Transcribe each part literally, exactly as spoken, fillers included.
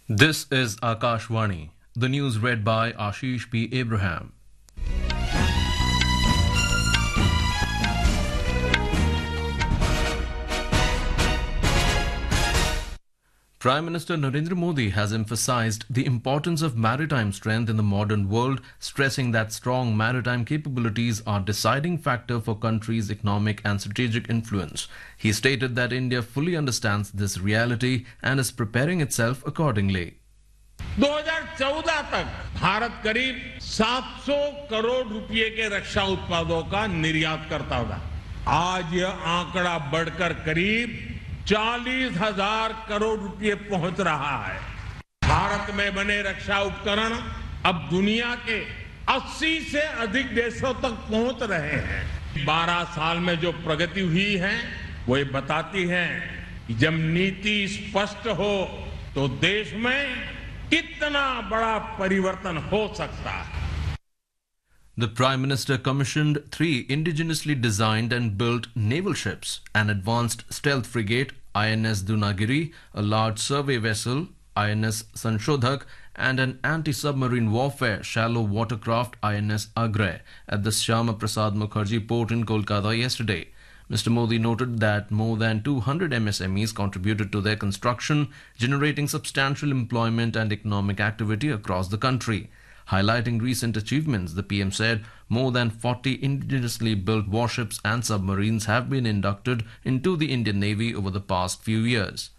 This is Akashvani. The news read by Ashish P. Abraham. Prime Minister Narendra Modi has emphasized the importance of maritime strength in the modern world, stressing that strong maritime capabilities are deciding factor for country's economic and strategic influence. He stated that India fully understands this reality and is preparing itself accordingly. दो हज़ार चौदह तक भारत करीब सात सौ करोड़ रुपए के रक्षा उत्पादों का निर्यात करता था। आज यह आंकड़ा बढ़कर करीब चालीस हजार करोड़ रुपए पहुंच रहा है। भारत में बने रक्षा उपकरण अब दुनिया के अस्सी से अधिक देशों तक पहुंच रहे हैं। बारह साल में जो प्रगति हुई है वो ये बताती है कि जब नीति स्पष्ट हो तो देश में कितना बड़ा परिवर्तन हो सकता है। The Prime Minister commissioned three indigenously designed and built naval ships: an advanced stealth frigate, I N S Dunagiri, a large survey vessel, I N S Sanshodhak, and an anti-submarine warfare shallow watercraft, I N S Agray, at the Shyama Prasad Mukherjee port in Kolkata yesterday. Mister Modi noted that more than two hundred M S M Es contributed to their construction, generating substantial employment and economic activity across the country. Highlighting recent achievements, the P M said more than forty indigenously built warships and submarines have been inducted into the Indian Navy over the past few years.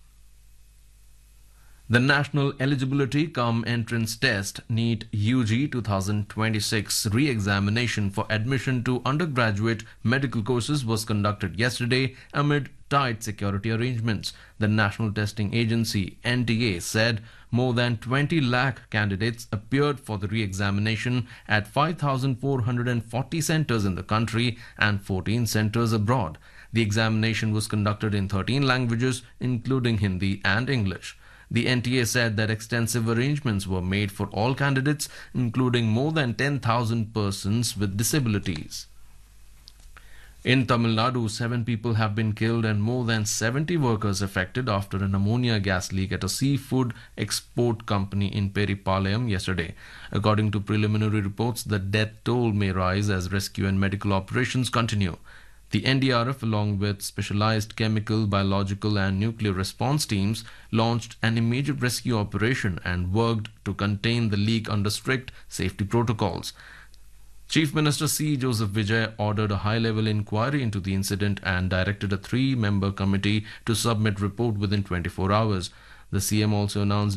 The National Eligibility Cum Entrance Test NEET U G twenty twenty-six re-examination for admission to undergraduate medical courses was conducted yesterday amid tight security arrangements. The National Testing Agency N T A said more than twenty lakh candidates appeared for the re-examination at five thousand four hundred forty centers in the country and fourteen centers abroad. The examination was conducted in thirteen languages, including Hindi and English. The N T A said that extensive arrangements were made for all candidates, including more than ten thousand persons with disabilities. In Tamil Nadu, seven people have been killed and more than seventy workers affected after an ammonia gas leak at a seafood export company in Peripalayam yesterday. According to preliminary reports, the death toll may rise as rescue and medical operations continue. The N D R F, along with specialized chemical, biological and nuclear response teams, launched an immediate rescue operation and worked to contain the leak under strict safety protocols. Chief Minister C. Joseph Vijay ordered a high-level inquiry into the incident and directed a three-member committee to submit report within twenty-four hours. The C M also announced